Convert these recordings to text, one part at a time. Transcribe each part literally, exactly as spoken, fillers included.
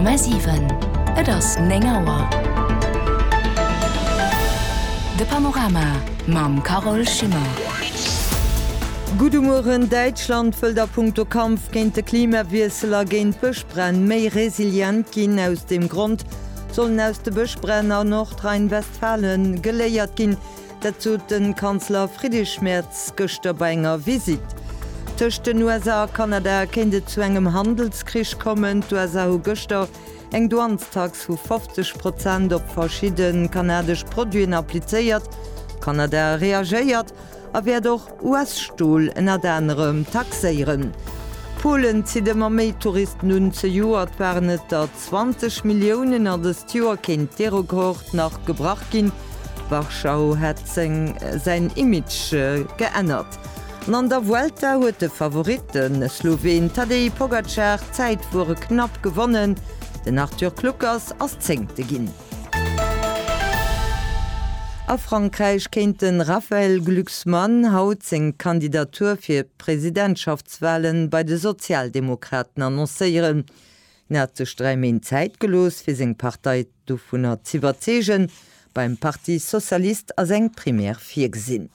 sieben Et ass Nengauer. De Panorama mam Carol Schimmer. Gudumuren Deutschland fëll der Punkto Kampf géint de Klimawieseler géint Bëchbrenn méi resilient ginn aus dem Grund, sollen aus de Bëchbrenner Nordrhein-Westfalen geléiert ginn, dat zu den Kanzler Friedrich Merz gëchter bei enger Visit. Tëcht den U S A Kanada kennte zu engem Handelskrich kommen, d'U S A hu gëchter eng Duanstags vu fünfzig Prozent op verschieden kanadisch Produen appliéiert, Kanada reageiert, a wer doch U S-Stuhl en adenerem taxéieren. Polen zi dem méi Touristen nun ze Joer waren net der zwanzig Millionen an des Joerkind Terrorkohort nach gebracht gin. Warschau hat seng sein Image äh, geändert. An der Vuelta huet de Favoriten Slowen Tadej Pogacar Zeit wurde knapp gewonnen, den Arthur Kluckers als Zehnte ginn. A Frankreich kennten Raphael Glucksmann haut seg Kandidatur fir Präsidentschaftswahlen bei de Sozialdemokraten annoncéieren. Er zu Streimin Zeit gelos fir seg Partei do vunner Ziverzegen beim Parti Sozialist as eng primär vier gesinn.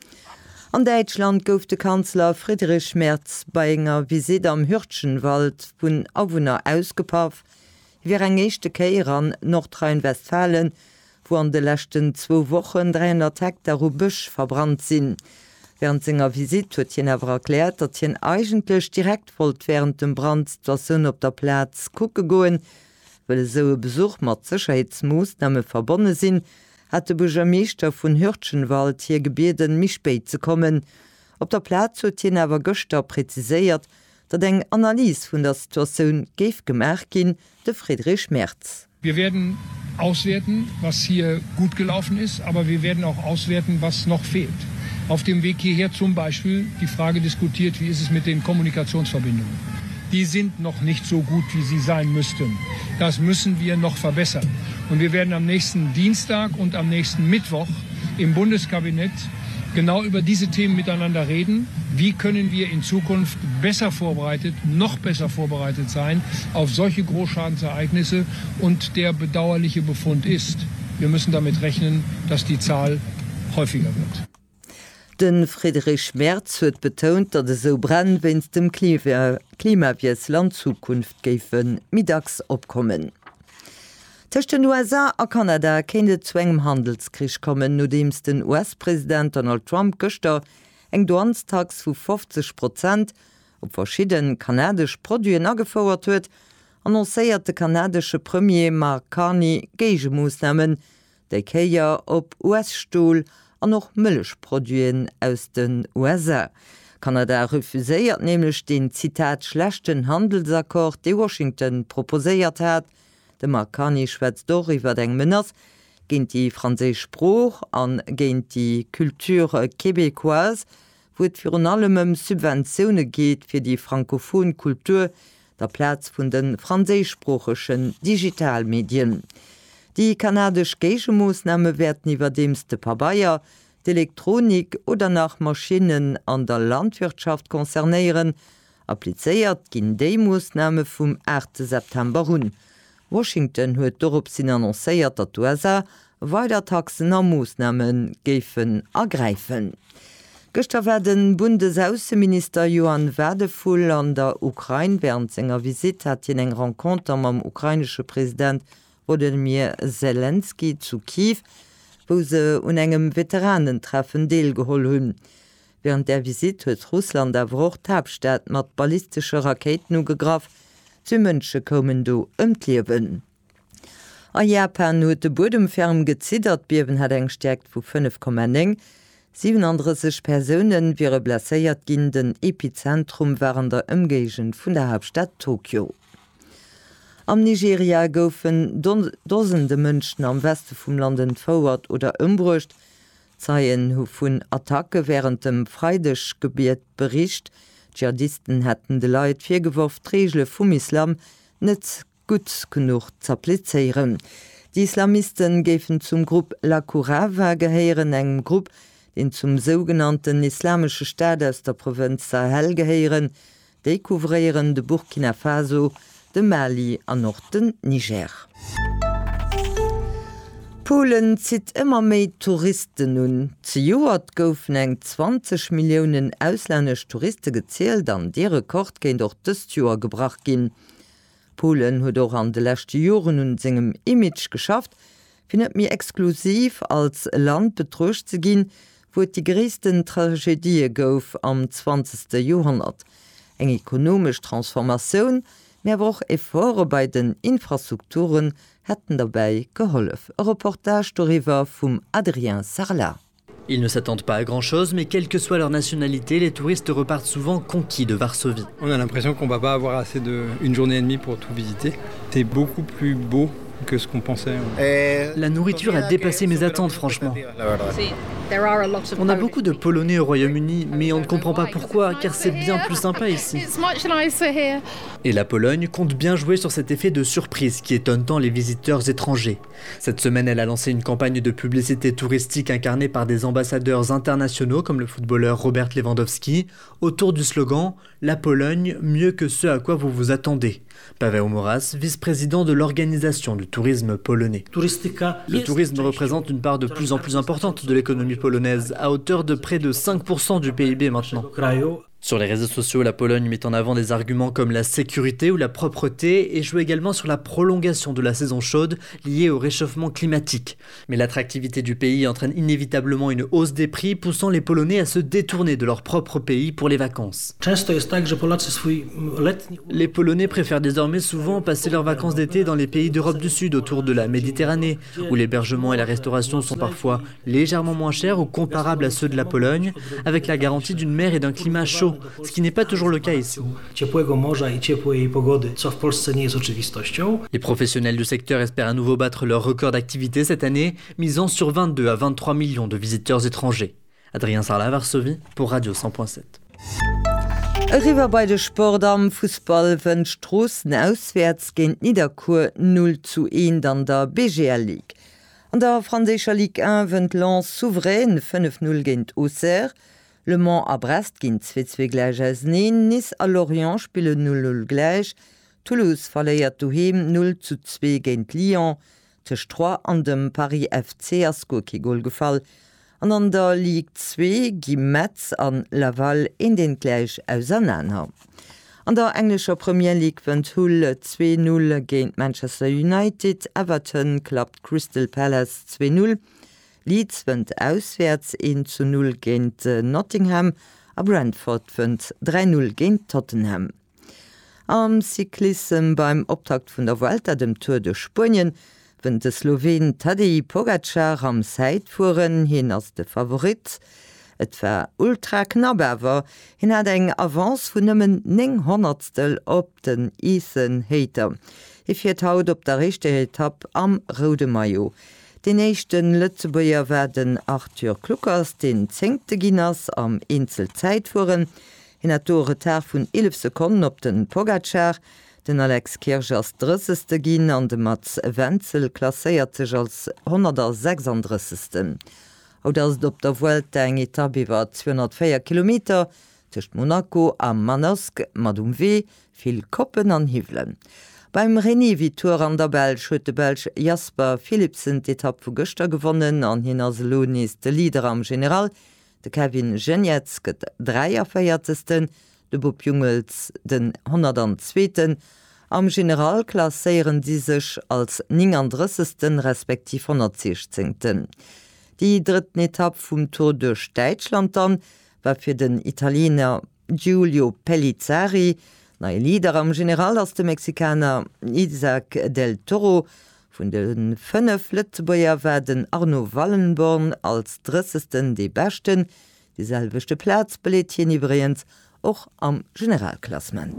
An Deutschland gouf de Kanzler Friedrich Merz bei enger Visit am Hürtschenwald vun Awunner ausgepaff, wie eng echte Keier an Nordrhein-Westfalen, wo an de lächten zwo Wochen dreihundert Hektar Büsch verbrannt sinn. Während senger Visit huet hien awer erklärt, dat hien eigentlich direkt wollt während dem Brand der Sonne op der Platz kucke goen, well so e Besuch mat Sicherheitsmaßnahme verbonne sinn, hat de Burgermeister vun Hürtschenwald hier gebeten mich spät zu kommen. Op der Platz huet hien awer Göster präziséiert, dat eng Analyse vun der Situation geif gemerk gin de Friedrich Merz. Wir werden auswerten, was hier gut gelaufen ist, aber wir werden auch auswerten, was noch fehlt. Auf dem Weg hierher zum Beispiel die Frage diskutiert, wie ist es mit den Kommunikationsverbindungen. Die sind noch nicht so gut, wie sie sein müssten. Das müssen wir noch verbessern. Und wir werden am nächsten Dienstag und am nächsten Mittwoch im Bundeskabinett genau über diese Themen miteinander reden. Wie können wir in Zukunft besser vorbereitet, noch besser vorbereitet sein auf solche Großschadensereignisse? Und der bedauerliche Befund ist, wir müssen damit rechnen, dass die Zahl häufiger wird. Den Friedrich Merz huet betont, dat es so brenn wenns dem Klimawiesland Zukunft géfen mittags opkommen. Tëcht den U S A a Kanada kenne zu engem Handelskrich kommen, no dems den U S-Präsident Donald Trump gëchter eng Duanstags vu fünfzig Prozent op verschieden kanadisch Produen agefauerert huet, annoncéiert de kanadische Premier Mark Carney Geigemoosnamen, déi Keier op U S-Stuhl an noch Mëllechproduen aus den U S A. Kanada refuséiert nämlich den Zitat schlechten Handelsakkord, de Washington proposéiert hat. De Marcani schwätzt doch iwwer eng Mënners, géint die Franzésisch Spruch an géint die Kultur québécoise, wo et fir an allemem Subventionioune geht fir die frankophon Kultur, der Platz vun den franzésischsprocheschen Digitalmedien. Die kanadisch Geigemoosnahme werden iwwer demste paar Bayer, d'Elektronik oder nach Maschinen an der Landwirtschaft konzernéieren, appliéiert ginn déi Moosnahme vum achten September hun. Washington huet dorop sinn annoncéiert, dat U S A weiter Taxen an Moosnamen géifen ergreifen. Gëster werden Bundesaußenminister Johann Wadefull an der Ukraine während senger Visit hat hien eng Rencontre am ukrainische Präsident Volodymyr Zelensky zu Kiew, wo se un engem Veteranentreffen deelgeholl hunn. Während der Visit huet Russland awer och d'Hauptstadt mat ballistische Raketen ugegraf, zu Mënsche kommen do ëmtliewen. A Japan huet de Bodemferm gezittert, Biewen hat eng stärkt vu fünf Komma neun. siebenunddreißig Personen wiere blaséiert ginn, den Epizentrum waren der ëmgegent vun der Hauptstadt Tokio. Am Nigeria goufen dosende Mënschen am Weste vum Land entfauert oder ëmbrucht. Zeien hu vun Attacke während dem Freidechgebiet bericht. Dschihadisten hätten de Leiit virgeworf d'Regelle vum Islam net gut genug zerplitzeieren. Die Islamisten géfen zum Grupp La Kourawa geheieren, engem Grupp, den zum sogenannten Islamsche Staat aus der Provinz Sahel geheieren, déi kouvrieren de Burkina Faso, de Mali an noch den Niger. Polen zit immer méi Touristen nun. Zu Joat goufen eng zwanzig Millionen auslännesch Touriste gezielt, an de Rekord géint doch dëst Joer gebracht ginn. Polen huet doch an de lächte Joren hun segem Image geschafft, findet mir exklusiv als Land betrucht ze ginn, wo die gréessten Tragedie gouf am zwanzigste Jahrhundert. Eng ekonomisch Transformatioun, mehr woch Effore bei den Infrastrukturen hätten dabei geholf. Reportage darüber vom Adrien Sarlat. Ils ne s'attendent pas à grand-chose, mais quelle que soit leur nationalité, les touristes repartent souvent conquis de Varsovie. On a l'impression qu'on ne va pas avoir assez d'une journée et demie pour tout visiter. C'est beaucoup plus beau que ce qu'on pensait. La nourriture a dépassé mes attentes, franchement. On a beaucoup de Polonais au Royaume-Uni, mais on ne comprend pas pourquoi, car c'est bien plus sympa ici. Et la Pologne compte bien jouer sur cet effet de surprise qui étonne tant les visiteurs étrangers. Cette semaine, elle a lancé une campagne de publicité touristique incarnée par des ambassadeurs internationaux comme le footballeur Robert Lewandowski, autour du slogan « La Pologne, mieux que ce à quoi vous vous attendez ». Paweł Moras, vice-président de l'organisation du tourisme polonais. Le tourisme représente une part de plus en plus importante de l'économie polonaise, à hauteur de près de cinq pour cent du P I B maintenant. Sur les réseaux sociaux, la Pologne met en avant des arguments comme la sécurité ou la propreté et joue également sur la prolongation de la saison chaude liée au réchauffement climatique. Mais l'attractivité du pays entraîne inévitablement une hausse des prix, poussant les Polonais à se détourner de leur propre pays pour les vacances. Les Polonais préfèrent désormais souvent passer leurs vacances d'été dans les pays d'Europe du Sud autour de la Méditerranée, où l'hébergement et la restauration sont parfois légèrement moins chers ou comparables à ceux de la Pologne, avec la garantie d'une mer et d'un climat chaud, ce qui n'est pas toujours le cas ici. Les professionnels du secteur espèrent à nouveau battre leur record d'activité cette année, misant sur vingt-deux à vingt-trois millions de visiteurs étrangers. Adrien Sarlat, Varsovie, pour Radio cent point sept. Riwer bei de Sport am Fußball wën Strossen auswärts géint Niederkur null zu een an der B G L League. An der Franécher Ligue un wënd Lens souverän fünf null géint Auxerre, Le Mans a Brest ginn zwei zwei gleich als Neen, Nice a Lorient spiele null null gleich, Toulouse verléiert doheem null zu zwei géint Lyon, tech trois an dem Paris F C as Gokigol gefall, an an der Ligue zwei gi Metz an Laval in den gleich auseinander. An der englischer Premier League wënd Hull zwei null géint Manchester United, Everton klappt Crystal Palace zwei null, Leeds wënd auswärts in zu null géint Nottingham, a Brentford wënd drei null géint Tottenham. Am Cyklism beim Optakt vun der Vuelta dem Tour de Spanien wënd de Slowen Tadej Pogacar am Seitfuhren hin ass de Favorit. Et war ultra knapp awer, hin hat eng Avance vun nëmmen neng Hundertstel op den Ethan Hayter. E fir haut op der rechte Etapp am Rode Maillot. Den nächsten Lützebuer werden Arthur Kluckers den zengte Ginners am Inselzeitfuhren, hin hat Tore vun elf Sekunden op den Pogacar, den Alex Kirchers drisseste Ginn an de Mats Wenzel klasséiert sech als hundertsechsunddreißigsten. Oder ass op der Welt eng Etappe iwwer zweihundertvier Kilometer tcht Monaco am Manosque, mat um weh, vill Koppen an Hivelen. Beim René-Vitour an der Belsch huet de Belsch Jasper Philipsen d'Etappe vu Göster gewonnen, an hin as Lonis de Lieder am General, de Kevin Genietz gëtt dreierfeiertesten, de Bob Jungels den hundertzweiten. Am General klasséieren die sech als neununddreißigsten respektiv hundertsechzehnten. Die dritten Etappe vum Tour durch Deutschland an war fir den Italiener Giulio Pellizzari, neue Lieder am General aus dem Mexikaner Isaac del Toro. Von den fünf Lützebuer werden Arno Wallenborn als dreißigsten die Besten, dieselbechte Platz belätchen übrigens auch am Generalklassement.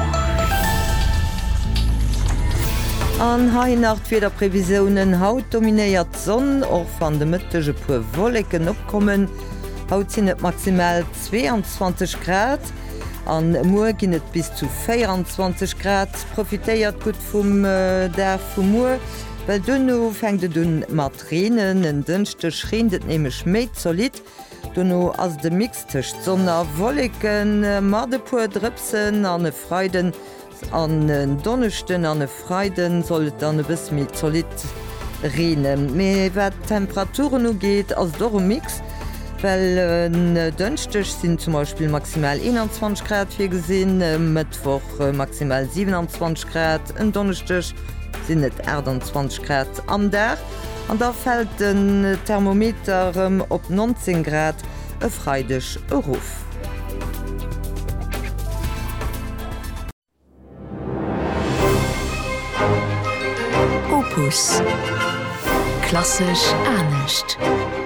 An Hainacht fir der Prävisionen haut dominéiert Sonn och van de mëttege puer Wollecken opkommen. Haut sinn et maximal zweiundzwanzig Grad. An Moer ginnet bis zu vierundzwanzig Grad, profitéiert gut vum äh, der vum Moer, well dunno fängt dun mat Tränen en dënchte schrindet nemech méi solid, dunno ass de Mixtecht Sonner Wollecken, äh, mat de puer Drëpsen an e Freuden an en Donnechten an e Freiden sollt dann e bis mit solid reden. Me wat Temperaturen no geht als Dormix, weil äh, dünchtech sind zum Beispiel maximal einundzwanzig Grad hier gesinn, äh, Mittwoch äh, maximal siebenundzwanzig Grad, en Donnerstag sind net achtundzwanzig Grad am Tag. An da fällt den Thermometer ähm, op neunzehn Grad e freidech Ruf. Opus. Klassisch ernst.